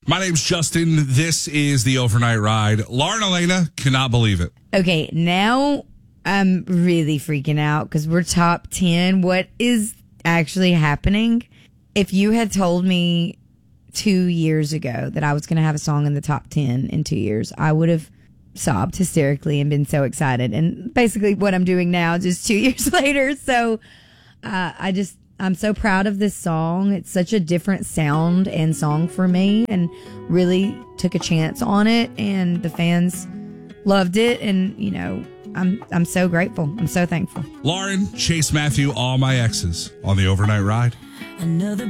My name's Justin. This is the Overnight Ride. Lauren Elena cannot believe it. Okay, now I'm really freaking out because we're top 10. What is actually happening? If you had told me 2 years ago that I was going to have a song in the top 10 in 2 years, I would have sobbed hysterically and been so excited. And basically what I'm doing now, just 2 years later. So I'm so proud of this song. It's such a different sound and song for me, and really took a chance on it, and the fans loved it. And, you know, I'm so grateful. I'm so thankful. Lauren, Chase Matthew, All My Exes on the Overnight Ride. Another